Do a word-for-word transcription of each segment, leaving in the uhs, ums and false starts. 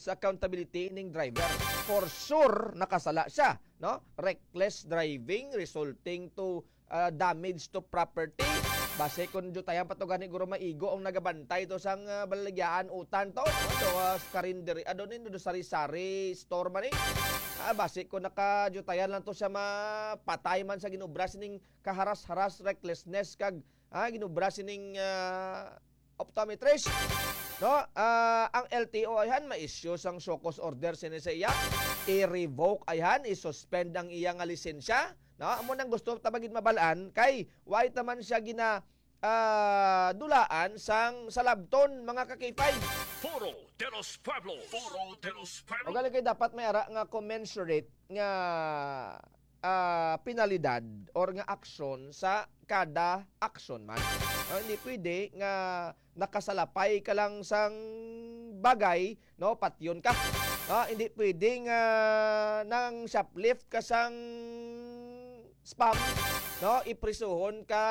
sa accountability ning driver. For sure nakasala siya, no? Reckless driving resulting to uh, damage to property. Base kun jutayang patugan ni guro maigo ang nagabantay to sang uh, balagyaan utan to. So uh, karinderi adon ni do sari-sari store man ni. Ah, base kun nakajutayan lang to siya mapatay man sa ginubra sining kaharas-haras recklessness kag ah, ginubra sining uh, optometrist. No, uh, ang L T O ayhan ma-issue sang show cause order sini sa iya, i-revoke ayhan, i-suspend ang iyang lisensya. No, amo nang gusto tabagid mabalaan kay why taman siya gina uh, dulaan sang salabton mga ka-K five. Foro de los Pueblos. Foro de los Pueblos. O gali kay dapat may ara nga commensurate nga uh, penalidad or nga aksyon sa kada aksyon man. No, hindi pwede nga nakasalapay ka lang sang bagay, no, patyon ka. No, hindi pwede nga nang shoplift ka sang spam, no, iprisuhon ka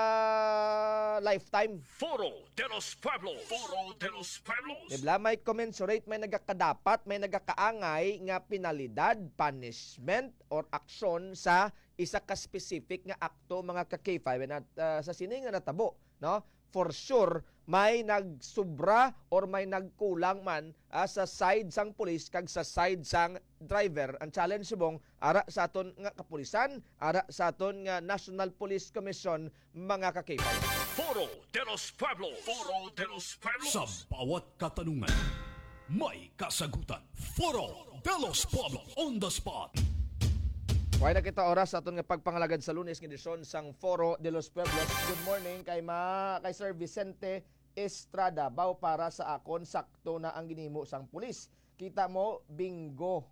lifetime. Foro de los Pueblos. Foro de los Pueblos. Dibla may commensurate, may nagakadapat, may nagakaangay nga penalidad, punishment or aksyon sa isa ka specific nga akto mga ka-K five at uh, sa sini nga natabo, no? For sure may nagsubra or may nagkulang man uh, sa side sang pulis kag sa side sang driver. Ang challenge subong ara sa aton nga kapulisan, ara sa aton nga National Police Commission mga ka-K five. Foro de los Pueblos. Foro de los Pueblos. Sa bawat katanungan, may kasagutan. Foro de los Pueblos on the spot. Why na kita oras sa aton nga pagpangalagad sa Lunes nga edisyon sang Foro de los Pueblos. Good morning kay ma kay Sir Vicente Estrada. Baw para sa akon sakto na ang ginimo sang pulis. Kita mo bingo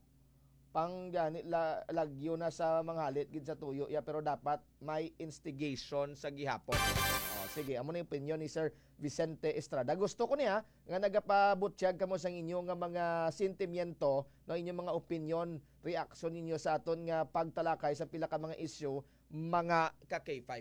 pang gani la, lagyo na sa manghalit gid sa tuyo ya, pero dapat may instigation sa gihapon. Oh, sige, amo na yung opinion ni Sir Vicente Estrada. Gusto ko niya nga nagapabutsyag kamo sang inyo nga mga sentimiento, no, inyong mga opinion, reaction ninyo sa aton nga pagtalakay sa pila ka mga issue mga ka-K five.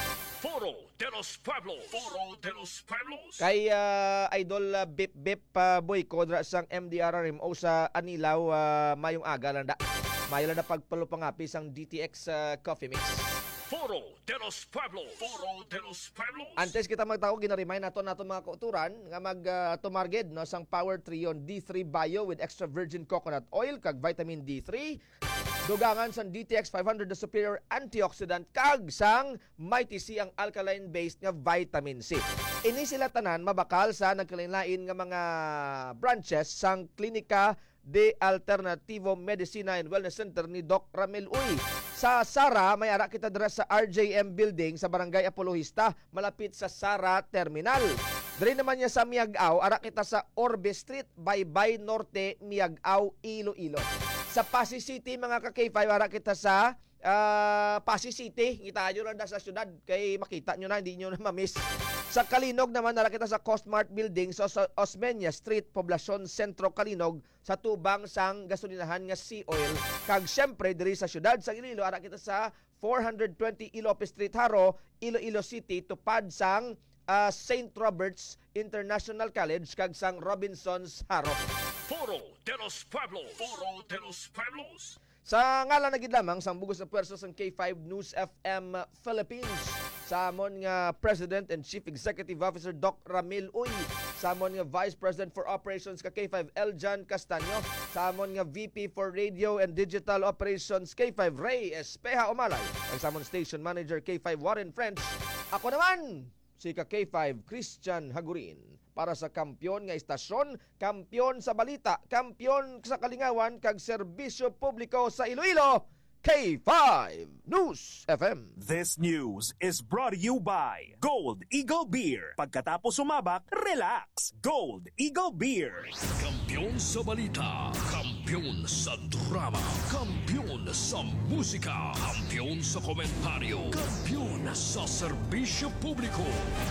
Foro de los Pueblos. Foro de los Pueblos. Kay uh, Idol uh, Bip Bip uh, Boy Kodra sang M D R R M O sa Anilaw uh, mayong aga lang da. Mayo lang na pagpalupangapi sang D T X uh, Coffee Mix. Foro de los Pueblos. Foro de los Pueblos. Antes kita magtao, gina-remind nato nato mga kauturan nga mag uh, tumarged no sang Power Trion D three Bio with extra virgin coconut oil kag vitamin D three. Dugangan sang D T X five hundred the superior antioxidant kag sang Mighty C ang alkaline based nga vitamin C. Ini sila tanan mabakal sa nagkalain-lain nga mga branches sang Klinika de Alternativo Medicina and Wellness Center ni Doc Ramil Uy. Sa Sara, may ara kita dira sa R J M Building sa Barangay Apologista, malapit sa Sara Terminal. Diri naman niya sa Miag-Aw, ara kita sa Orbe Street, Baybay Norte, Miag-Aw, Iloilo. Sa Pasig City, mga ka-K five, ara kita sa uh, Pasig City. Kita nyo lang na sa syudad, kay makita nyo na, hindi nyo na mamiss. Sa Kalinog naman, ara kita sa Costmart Building, sa so, Osmeña Street, Poblacion Sentro, Kalinog, sa tubang sang gasolinahan nga Sea Oil. Kag syempre, diri sa syudad, sa Iloilo, ara kita sa four twenty Ilope Street, Haro, Iloilo City, tupad sang uh, Saint Robert's International College, kag sang Robinson's, Haro. Foro de los Pueblos. Foro de los Pueblos. Sa ngalan na gid lamang sang bugos na pwersa sang K five News F M Philippines, sa amon nga President and Chief Executive Officer Doc Ramil Uy, sa amon nga Vice President for Operations ka K five Eljan Castaño, sa amon nga V P for Radio and Digital Operations K five Ray Espeja Umalay, ang sa amon Station Manager K five Warren French. Ako naman si ka K five Christian Hagurin, para sa kampyon nga istasyon, kampyon sa balita, kampyon sa kalingawan kag serbisyo publiko sa Iloilo, K five News F M. This news is brought to you by Gold Eagle Beer. Pagkatapos sumabak, relax. Gold Eagle Beer. Kampiyon sa balita, kampiyon sa drama, kampiyon sa musika, kampiyon sa komentaryo, kampiyon sa serbisyo publiko.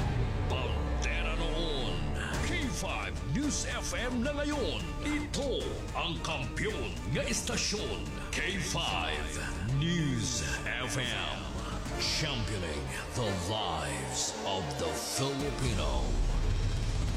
Bandera noon, K five News F M na ngayon. Ito ang kampiyon nga istasyon, K five News F M. Championing the lives of the Filipino.